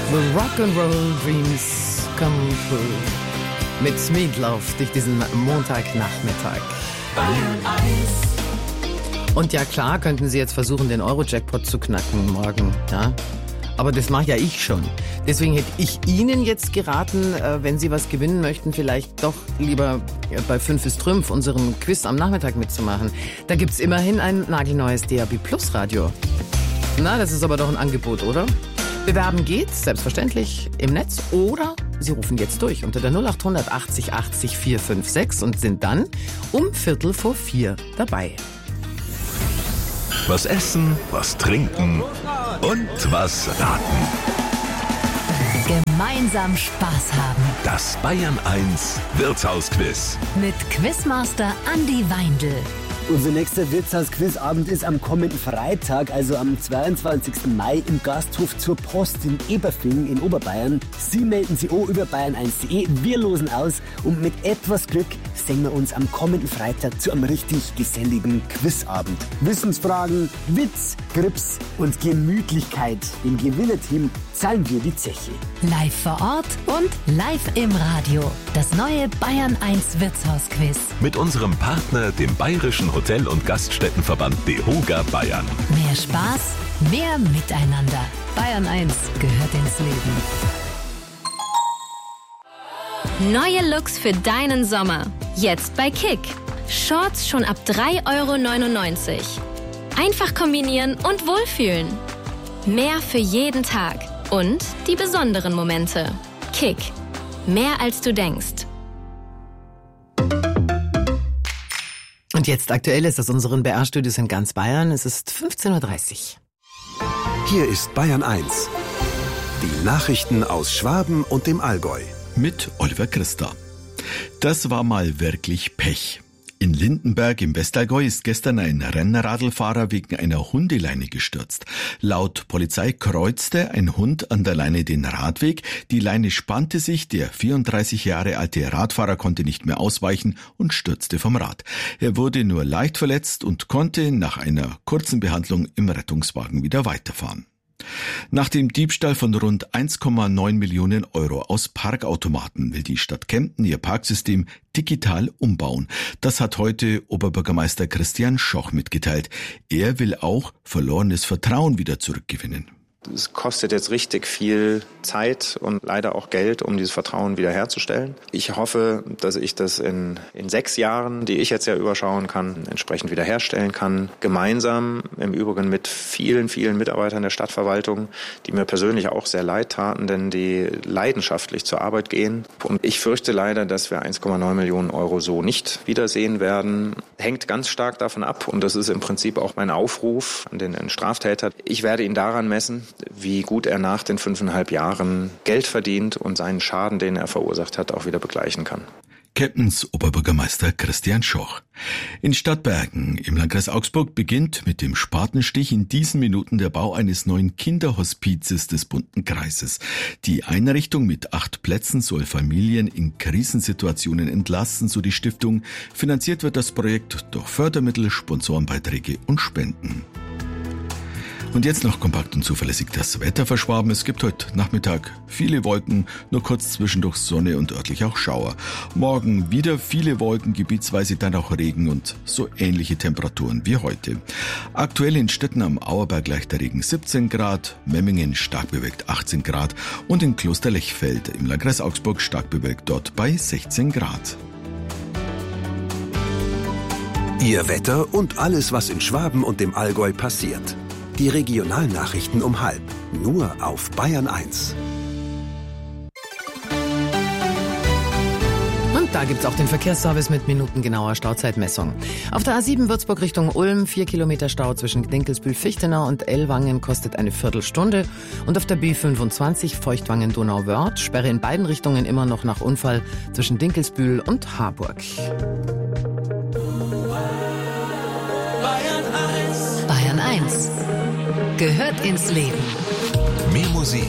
The Rock'n'Roll Dreams Come True. Mit Meatloaf durch diesen Montagnachmittag. Und ja klar, könnten Sie jetzt versuchen, den Euro-Jackpot zu knacken morgen, ja? Aber das mache ja ich schon. Deswegen hätte ich Ihnen jetzt geraten, wenn Sie was gewinnen möchten, vielleicht doch lieber bei 5 ist Trümpf, unserem Quiz am Nachmittag mitzumachen. Da gibt's immerhin ein nagelneues DAB Plus Radio. Na, das ist aber doch ein Angebot, oder? Bewerben geht's, selbstverständlich, im Netz oder Sie rufen jetzt durch unter der 0800 80 80 456 und sind dann um 3:45 dabei. Was essen, was trinken und was raten. Gemeinsam Spaß haben. Das Bayern 1 Wirtshausquiz. Mit Quizmaster Andi Weindl. Unser nächster Wirtshaus-Quizabend ist am kommenden Freitag, also am 22. Mai im Gasthof zur Post in Eberfingen in Oberbayern. Sie melden sich auch über bayern1.de. Wir losen aus und mit etwas Glück sehen wir uns am kommenden Freitag zu einem richtig geselligen Quizabend. Wissensfragen, Witz, Grips und Gemütlichkeit. Dem Gewinnerteam zahlen wir die Zeche. Live vor Ort und live im Radio. Das neue Bayern 1 Wirtshausquiz. Mit unserem Partner, dem Bayerischen Hotel- und Gaststättenverband DEHOGA Bayern. Mehr Spaß, mehr Miteinander. Bayern 1 gehört ins Leben. Neue Looks für deinen Sommer. Jetzt bei Kick. Shorts schon ab 3,99 €. Einfach kombinieren und wohlfühlen. Mehr für jeden Tag. Und die besonderen Momente. Kick. Mehr als du denkst. Und jetzt aktuell ist aus unseren BR-Studios in ganz Bayern. Es ist 15:30 Uhr. Hier ist Bayern 1. Die Nachrichten aus Schwaben und dem Allgäu. Mit Oliver Christa. Das war mal wirklich Pech. In Lindenberg im Westallgäu ist gestern ein Rennradlfahrer wegen einer Hundeleine gestürzt. Laut Polizei kreuzte ein Hund an der Leine den Radweg. Die Leine spannte sich, der 34 Jahre alte Radfahrer konnte nicht mehr ausweichen und stürzte vom Rad. Er wurde nur leicht verletzt und konnte nach einer kurzen Behandlung im Rettungswagen wieder weiterfahren. Nach dem Diebstahl von rund 1,9 Millionen € aus Parkautomaten will die Stadt Kempten ihr Parksystem digital umbauen. Das hat heute Oberbürgermeister Christian Schoch mitgeteilt. Er will auch verlorenes Vertrauen wieder zurückgewinnen. Es kostet jetzt richtig viel Zeit und leider auch Geld, um dieses Vertrauen wiederherzustellen. Ich hoffe, dass ich das in 6 Jahren, die ich jetzt ja überschauen kann, entsprechend wiederherstellen kann. Gemeinsam im Übrigen mit vielen, vielen Mitarbeitern der Stadtverwaltung, die mir persönlich auch sehr leid taten, denn die leidenschaftlich zur Arbeit gehen. Und ich fürchte leider, dass wir 1,9 Millionen € so nicht wiedersehen werden. Hängt ganz stark davon ab und das ist im Prinzip auch mein Aufruf an den Straftäter. Ich werde ihn daran messen, wie gut er nach den 5,5 Jahren Geld verdient und seinen Schaden, den er verursacht hat, auch wieder begleichen kann. Kemptens Oberbürgermeister Christian Schoch. In Stadtbergen im Landkreis Augsburg beginnt mit dem Spatenstich in diesen Minuten der Bau eines neuen Kinderhospizes des bunten Kreises. Die Einrichtung mit 8 Plätzen soll Familien in Krisensituationen entlasten, so die Stiftung. Finanziert wird das Projekt durch Fördermittel, Sponsorenbeiträge und Spenden. Und jetzt noch kompakt und zuverlässig das Wetter für Schwaben. Es gibt heute Nachmittag viele Wolken, nur kurz zwischendurch Sonne und örtlich auch Schauer. Morgen wieder viele Wolken, gebietsweise dann auch Regen und so ähnliche Temperaturen wie heute. Aktuell in Stetten am Auerberg leichter Regen 17 Grad, Memmingen stark bewölkt 18 Grad und in Klosterlechfeld im Landkreis Augsburg stark bewölkt dort bei 16 Grad. Ihr Wetter und alles, was in Schwaben und dem Allgäu passiert. Die Regionalnachrichten um 12:30, nur auf Bayern 1. Und da gibt's auch den Verkehrsservice mit minutengenauer Stauzeitmessung. Auf der A7 Würzburg Richtung Ulm 4 Kilometer Stau zwischen Dinkelsbühl-Fichtenau und Ellwangen kostet eine Viertelstunde. Und auf der B25 Feuchtwangen-Donauwörth Sperre in beiden Richtungen immer noch nach Unfall zwischen Dinkelsbühl und Harburg. Bayern 1 gehört ins Leben. Mehr Musik,